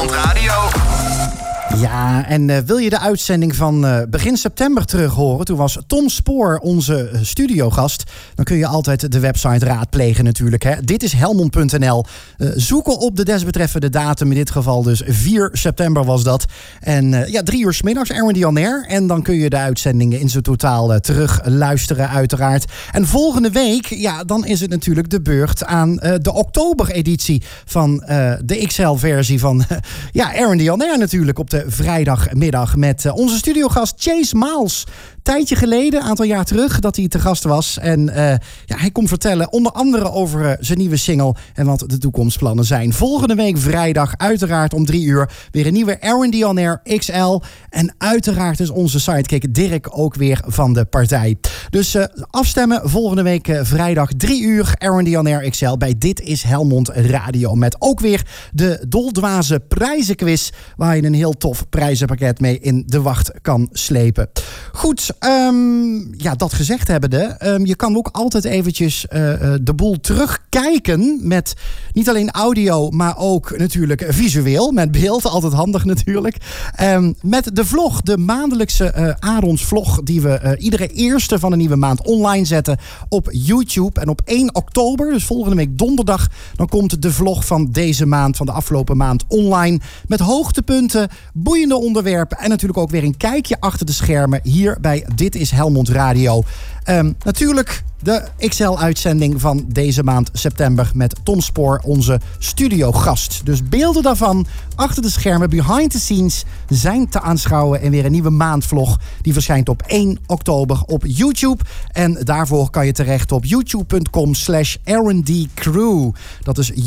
Helmond Radio. Ja, en wil je de uitzending van begin september terug horen? Toen was Tom Spoor onze studiogast. Dan kun je altijd de website raadplegen natuurlijk. Hè? Dit is Helmond.nl. Zoeken op de desbetreffende datum. In dit geval dus 4 september was dat. En 3 uur 's middags, Aaron on Air. En dan kun je de uitzendingen in zijn totaal terug luisteren uiteraard. En volgende week, ja, dan is het natuurlijk de beurt aan de oktober-editie van de XL-versie van Aaron on Air natuurlijk op de vrijdagmiddag met onze studiogast Chase Miles. Tijdje geleden, een aantal jaar terug, dat hij te gast was. En hij komt vertellen onder andere over zijn nieuwe single en wat de toekomstplannen zijn. Volgende week vrijdag, uiteraard om 3 uur, weer een nieuwe Aaron on Air XL. En uiteraard is onze sidekick Dirk ook weer van de partij. Dus afstemmen volgende week vrijdag 3 uur, Aaron on Air XL bij Dit is Helmond Radio. Met ook weer de doldwaze prijzenquiz, waar je een heel tof prijzenpakket mee in de wacht kan slepen. Goed, dat gezegd hebbende, je kan ook altijd eventjes de boel terugkijken met niet alleen audio, maar ook natuurlijk visueel, met beeld, altijd handig natuurlijk. Met de vlog, de maandelijkse Arons vlog, die we iedere eerste van een nieuwe maand online zetten op YouTube. En op 1 oktober, dus volgende week donderdag, dan komt de vlog van deze maand, van de afgelopen maand online. Met hoogtepunten, boeiende onderwerpen en natuurlijk ook weer een kijkje achter de schermen hier bij Dit is Helmond Radio. Natuurlijk de XL-uitzending van deze maand september met Tom Spoor, onze studiogast. Dus beelden daarvan achter de schermen, behind the scenes, zijn te aanschouwen. En weer een nieuwe maandvlog die verschijnt op 1 oktober op YouTube. En daarvoor kan je terecht op youtube.com/AaronDCrew. Dat is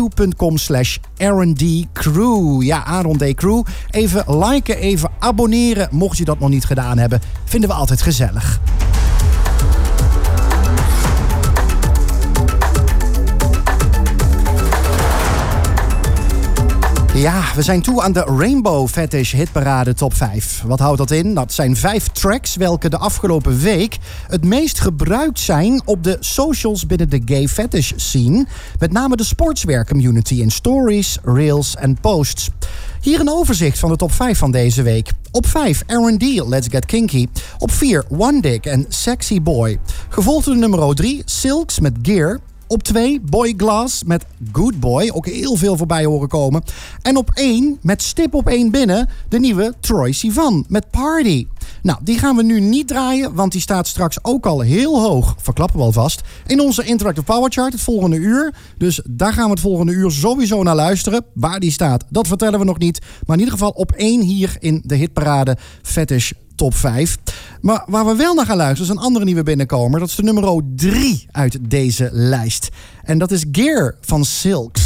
youtube.com/AaronDCrew. Ja, Aaron D. Crew. Even liken, even abonneren, mocht je dat nog niet gedaan hebben. Vinden we altijd gezellig. Ja, we zijn toe aan de Rainbow Fetish Hitparade Top 5. Wat houdt dat in? Dat zijn 5 tracks welke de afgelopen week het meest gebruikt zijn op de socials binnen de gay fetish scene. Met name de sportswear community in stories, reels en posts. Hier een overzicht van de top 5 van deze week. Op 5 R&D, Let's Get Kinky. Op 4 One Dick en Sexy Boy. Gevolgd door nummer 3 Silks met Gear. Op 2 Boy Glass met Good Boy. Ook heel veel voorbij horen komen. En op 1, met stip op 1 binnen, de nieuwe Troye Sivan met Party. Nou, die gaan we nu niet draaien, want die staat straks ook al heel hoog, verklappen we alvast, in onze Interactive Power Chart het volgende uur. Dus daar gaan we het volgende uur sowieso naar luisteren. Waar die staat, dat vertellen we nog niet. Maar in ieder geval op 1 hier in de hitparade Fetish Top 5. Maar waar we wel naar gaan luisteren is een andere nieuwe binnenkomer. Dat is de nummer 3 uit deze lijst. En dat is Gear van Silks.